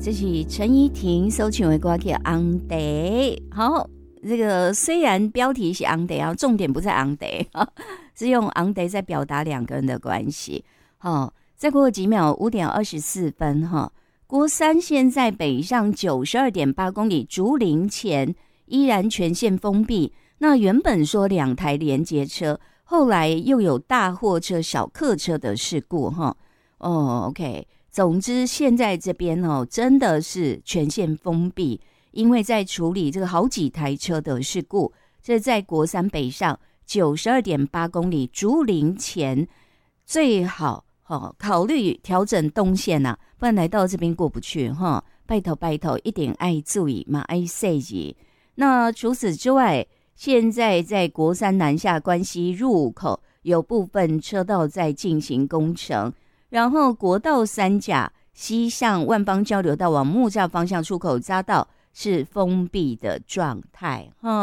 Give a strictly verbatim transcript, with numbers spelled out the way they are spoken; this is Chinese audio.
这是陈怡婷所唱的歌叫《红茶》。好，这个虽然标题是红茶啊，重点不在红茶，是用红茶在表达两个人的关系。好，再过几秒，五点二十四分哈。国三现在北上九十二点八公里，竹林前依然全线封闭。那原本说两台连接车，后来又有大货车、小客车的事故哈。哦 ，OK。总之，现在这边哦，真的是全线封闭，因为在处理这个好几台车的事故。这在国三北上九十二点八公里竹林前，最好哦考虑调整动线呐、啊，不然来到这边过不去哈、哦。拜托拜托，一点爱注意嘛，爱小心。那除此之外，现在在国三南下关西入口有部分车道在进行工程。然后国道三甲西向万芳交流道往木栅方向出口匝道是封闭的状态。